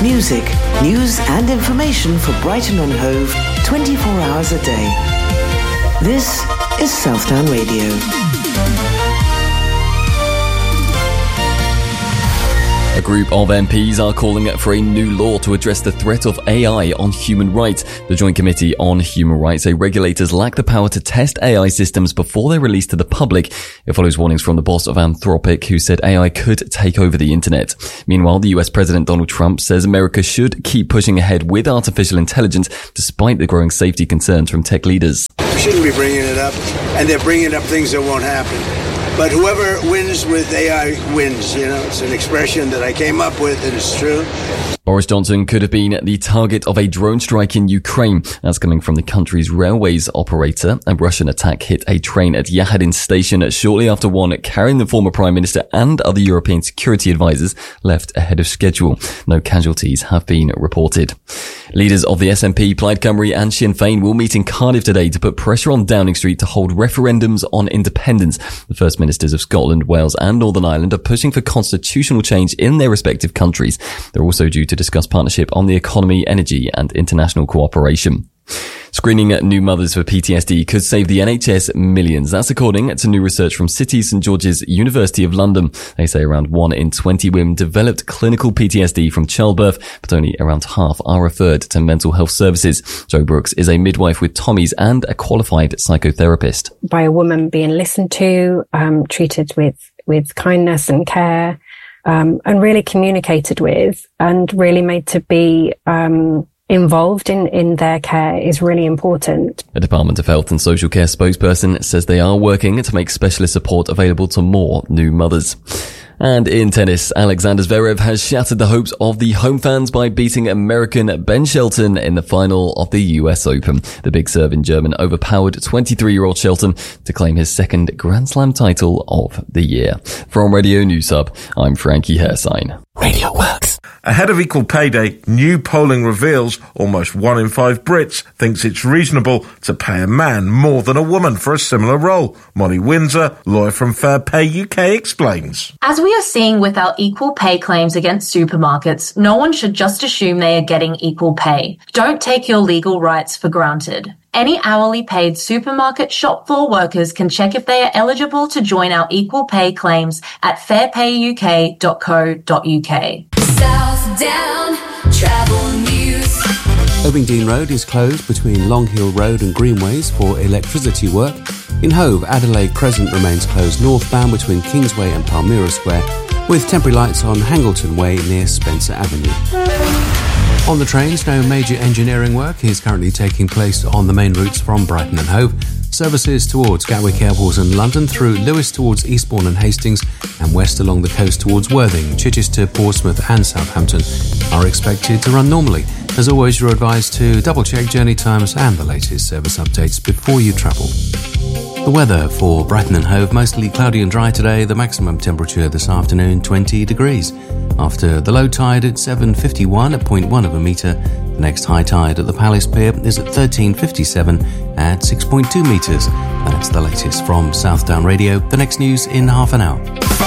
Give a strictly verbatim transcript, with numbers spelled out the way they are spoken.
Music, news and information for Brighton and Hove twenty-four hours a day. This is Southdown Radio. A group of M Ps are calling for a new law to address the threat of A I on human rights. The Joint Committee on Human Rights say regulators lack the power to test A I systems before they're released to the public. It follows warnings from the boss of Anthropic, who said A I could take over the internet. Meanwhile, the U S President Donald Trump says America should keep pushing ahead with artificial intelligence despite the growing safety concerns from tech leaders. We shouldn't be bringing it up, and they're bringing up things that won't happen. But whoever wins with A I wins, you know. It's an expression that I came up with and it's true. Boris Johnson could have been the target of a drone strike in Ukraine. That's coming from the country's railways operator. A Russian attack hit a train at Yahadin station shortly after one carrying the former Prime Minister and other European security advisors left ahead of schedule. No casualties have been reported. Leaders of the S N P, Plaid Cymru and Sinn Féin will meet in Cardiff today to put pressure on Downing Street to hold referendums on independence. The First Ministers of Scotland, Wales and Northern Ireland are pushing for constitutional change in their respective countries. They're also due to discuss partnership on the economy, energy and international cooperation. Screening new mothers for P T S D could save the N H S millions. That's according to new research from City St George's University of London. They say around one in twenty women developed clinical P T S D from childbirth, but only around half are referred to mental health services. Jo Brooks is a midwife with Tommy's and a qualified psychotherapist. By a woman being listened to, um, treated with, with kindness and care, um, and really communicated with and really made to be, um, involved in, in their care is really important. The Department of Health and Social Care spokesperson says they are working to make specialist support available to more new mothers. And in tennis, Alexander Zverev has shattered the hopes of the home fans by beating American Ben Shelton in the final of the U S Open. The big serve in German overpowered twenty-three-year-old Shelton to claim his second Grand Slam title of the year. From Radio News Hub, I'm Frankie Hersign. Radio Works. Ahead of Equal Pay Day, new polling reveals almost one in five Brits thinks it's reasonable to pay a man more than a woman for a similar role. Molly Windsor, lawyer from Fair Pay U K, explains. As we are seeing with our equal pay claims against supermarkets, no one should just assume they are getting equal pay. Don't take your legal rights for granted. Any hourly paid supermarket shop floor workers can check if they are eligible to join our equal pay claims at fair pay u k dot co dot u k. Southdown Travel News. Ovingdean Road is closed between Long Hill Road and Greenways for electricity work. In Hove, Adelaide Crescent remains closed northbound between Kingsway and Palmyra Square, with temporary lights on Hangleton Way near Spencer Avenue. On the trains, no major engineering work is currently taking place on the main routes from Brighton and Hove. Services towards Gatwick Airport and London, through Lewes towards Eastbourne and Hastings, and west along the coast towards Worthing, Chichester, Portsmouth and Southampton are expected to run normally. As always, you're advised to double-check journey times and the latest service updates before you travel. The weather for Brighton and Hove, mostly cloudy and dry today. The maximum temperature this afternoon, twenty degrees. After the low tide at seven fifty-one at zero point one of a metre, the next high tide at the Palace Pier is at thirteen fifty-seven at six point two metres. That's the latest from Southdown Radio. The next news in half an hour.